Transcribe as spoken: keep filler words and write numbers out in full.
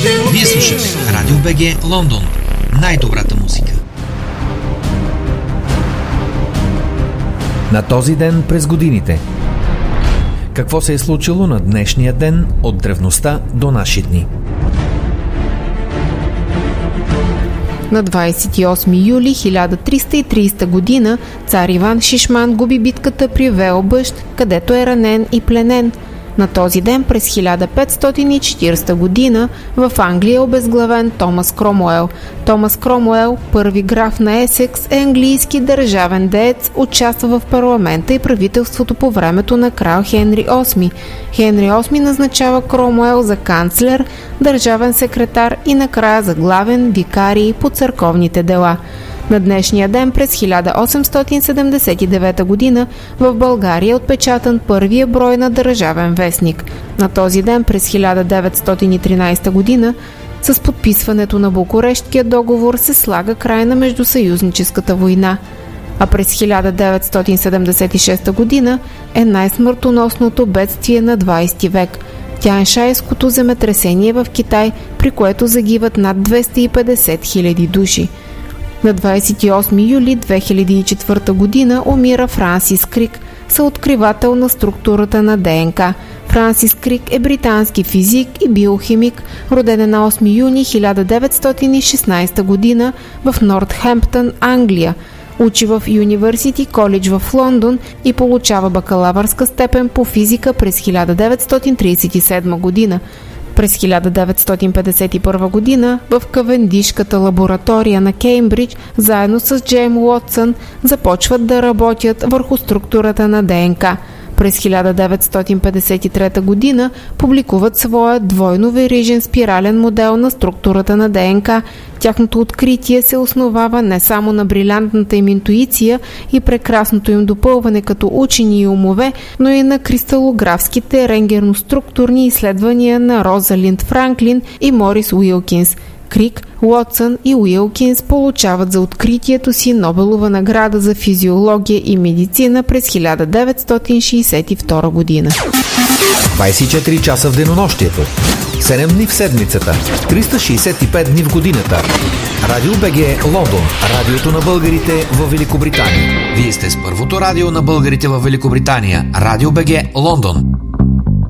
Вие слушате Радио БГ Лондон. Най-добрата музика. На този ден през годините. Какво се е случило на днешния ден от древността до наши дни? На двадесет и осми юли хиляда триста и тридесета година цар Иван Шишман губи битката при Велбъщ, където е ранен и пленен. На този ден през хиляда петстотин и четиридесета година в Англия е обезглавен Томас Кромуел. Томас Кромуел, първи граф на Есекс, е английски държавен деец, участва в парламента и правителството по времето на крал Хенри осми. Хенри осми назначава Кромуел за канцлер, държавен секретар и накрая за главен викарий по църковните дела. На днешния ден през хиляда осемстотин седемдесет и девета година в България е отпечатан първия брой на Държавен вестник. На този ден през хиляда деветстотин и тринадесета година с подписването на Букурештския договор се слага край на Междусъюзническата война. А през хиляда деветстотин седемдесет и шеста година е най-смъртоносното бедствие на двадесети век – Тяншанското земетресение в Китай, при което загиват над двеста и петдесет хиляди души. На двадесет и осми юли две хиляди и четвърта година умира Франсис Крик, съоткривател на структурата на ДНК. Франсис Крик е британски физик и биохимик, роден на осми юни хиляда деветстотин и шестнадесета година в Нортхемптън, Англия. Учи в Юнивърсити Колидж в Лондон и получава бакалавърска степен по физика през хиляда деветстотин тридесет и седма година. През хиляда деветстотин петдесет и първа година в Кавендишката лаборатория на Кеймбридж заедно с Джеймс Уотсън започват да работят върху структурата на ДНК. През хиляда деветстотин петдесет и трета година публикуват своя двойно верижен спирален модел на структурата на ДНК. Тяхното откритие се основава не само на брилянтната им интуиция и прекрасното им допълване като учени и умове, но и на кристалографските рентгеноструктурни изследвания на Розалинд Франклин и Морис Уилкинс. Крик, Уотсън и Уилкинс получават за откритието си Нобелова награда за физиология и медицина през хиляда деветстотин шейсет и втора година. двадесет и четири часа в денонощието, седем дни в седмицата, триста шейсет и пет дни в годината. Радио БГ Лондон, радиото на българите в Великобритания. Вие сте с първото радио на българите в Великобритания. Радио БГ Лондон.